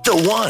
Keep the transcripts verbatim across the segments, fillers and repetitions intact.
The One.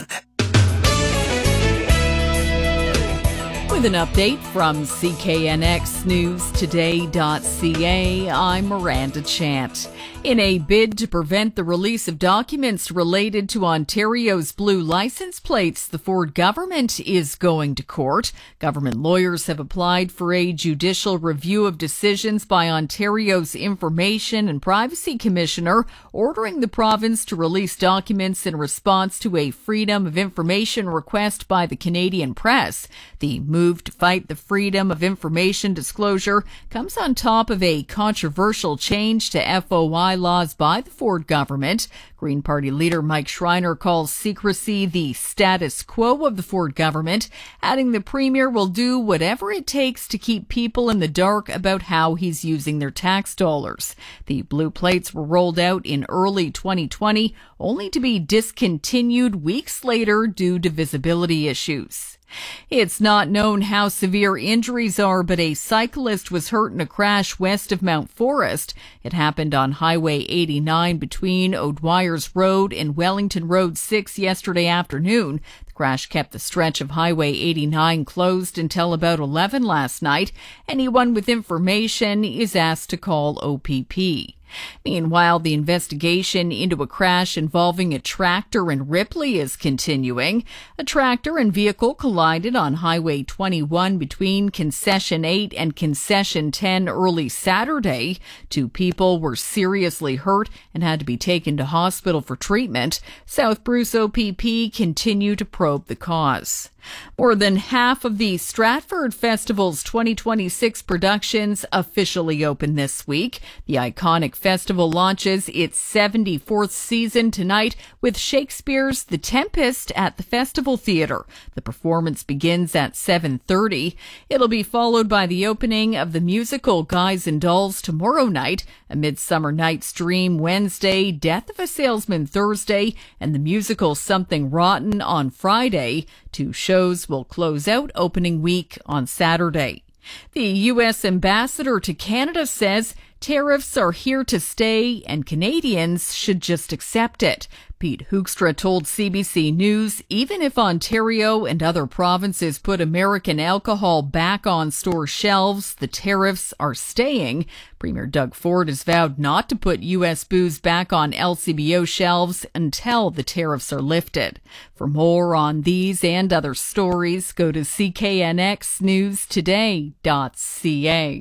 With an update from C K N X News Today dot C A, I'm Miranda Chant. In a bid to prevent the release of documents related to Ontario's blue license plates, the Ford government is going to court. Government lawyers have applied for a judicial review of decisions by Ontario's Information and Privacy Commissioner, ordering the province to release documents in response to a Freedom of Information request by the Canadian press. The move to fight the Freedom of Information disclosure comes on top of a controversial change to F O I laws by the Ford government. Green Party leader Mike Schreiner calls secrecy the status quo of the Ford government, adding the premier will do whatever it takes to keep people in the dark about how he's using their tax dollars. The blue plates were rolled out in early twenty twenty, only to be discontinued weeks later due to visibility issues. It's not known how severe injuries are, but a cyclist was hurt in a crash west of Mount Forest. It happened on Highway eighty-nine between O'Dwyer's Road and Wellington Road six yesterday afternoon. The crash kept the stretch of Highway eighty-nine closed until about eleven last night. Anyone with information is asked to call O P P. Meanwhile, the investigation into a crash involving a tractor in Ripley is continuing. A tractor and vehicle collided on Highway twenty-one between Concession eight and Concession ten early Saturday. Two people were seriously hurt and had to be taken to hospital for treatment. South Bruce O P P continue to probe the cause. More than half of the Stratford Festival's twenty twenty-six productions officially open this week. The iconic festival launches its seventy-fourth season tonight with Shakespeare's The Tempest at the Festival Theatre. The performance begins at seven thirty. It'll be followed by the opening of the musical Guys and Dolls tomorrow night, A Midsummer Night's Dream Wednesday, Death of a Salesman Thursday, and the musical Something Rotten on Friday. Two shows will close out opening week on Saturday. The U S ambassador to Canada says tariffs are here to stay and Canadians should just accept it. Pete Hoekstra told C B C News, even if Ontario and other provinces put American alcohol back on store shelves, the tariffs are staying. Premier Doug Ford has vowed not to put U S booze back on L C B O shelves until the tariffs are lifted. For more on these and other stories, go to C K N X News Today dot C A.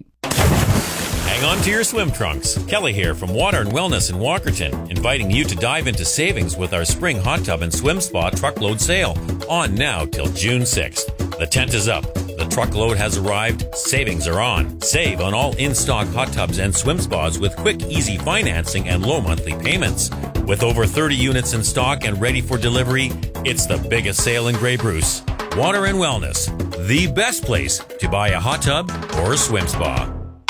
Hang on to your swim trunks. Kelly here from Water and Wellness in Walkerton, inviting you to dive into savings with our spring hot tub and swim spa truckload sale, on now till June sixth. The tent is up. The truckload has arrived. Savings are on. Save on all in-stock hot tubs and swim spas with quick, easy financing and low monthly payments. With over thirty units in stock and ready for delivery, it's the biggest sale in Grey Bruce. Water and Wellness, the best place to buy a hot tub or a swim spa.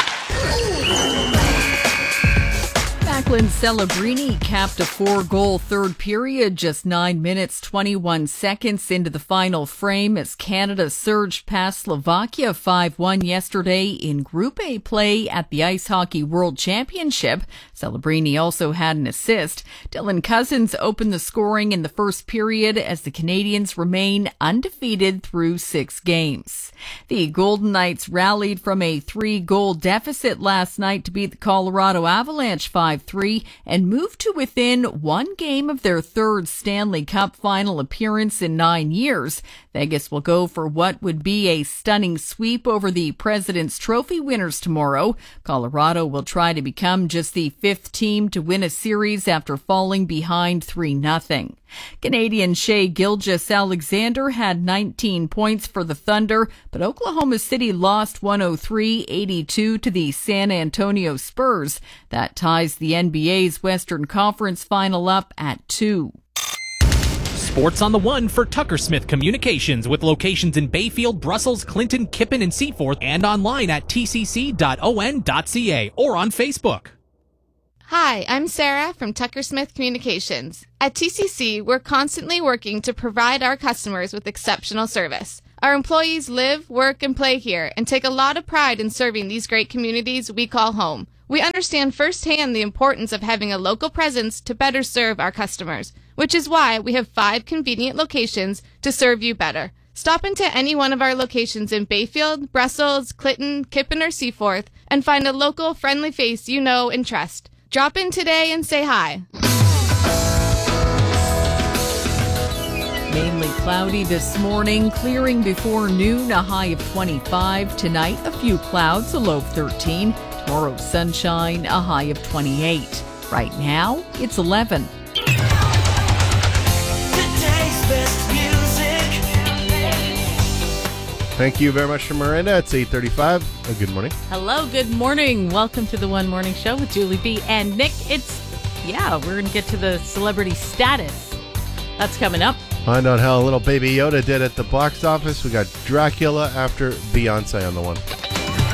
Jacqueline Celebrini capped a four-goal third period just nine minutes, twenty-one seconds into the final frame as Canada surged past Slovakia five one yesterday in Group A play at the Ice Hockey World Championship. Celebrini also had an assist. Dylan Cousins opened the scoring in the first period as the Canadians remain undefeated through six games. The Golden Knights rallied from a three-goal deficit last night to beat the Colorado Avalanche five three and moved to within one game of their third Stanley Cup final appearance in nine years. Vegas will go for what would be a stunning sweep over the President's Trophy winners tomorrow. Colorado will try to become just the fifth team to win a series after falling behind three nothing. Canadian Shai Gilgeous-Alexander had nineteen points for the Thunder, but Oklahoma City lost one oh three eighty-two to the San Antonio Spurs. That ties the N B A's Western Conference final up at two. Sports on the One for Tucker Smith Communications, with locations in Bayfield, Brussels, Clinton, Kippen, and Seaforth, and online at t c c dot o n dot c a or on Facebook. Hi, I'm Sarah from Tucker Smith Communications. At T C C, we're constantly working to provide our customers with exceptional service. Our employees live, work, and play here and take a lot of pride in serving these great communities we call home. We understand firsthand the importance of having a local presence to better serve our customers. which is why we have five convenient locations to serve you better. Stop into any one of our locations in Bayfield, Brussels, Clinton, Kippen, or Seaforth and find a local friendly face you know and trust. Drop in today and say hi. Mainly cloudy this morning, clearing before noon, a high of twenty-five. Tonight, a few clouds, a low of thirteen. Tomorrow, sunshine, a high of twenty-eight. Right now, it's eleven. Today's best music. Thank you very much to Miranda. It's eight thirty-five. Uh, good morning. Hello, good morning. Welcome to the One Morning Show with Julie B. and Nick. It's, yeah, we're going to get to the celebrity status. That's coming up. Find out how little Baby Yoda did at the box office. We got Dracula after Beyonce on the one.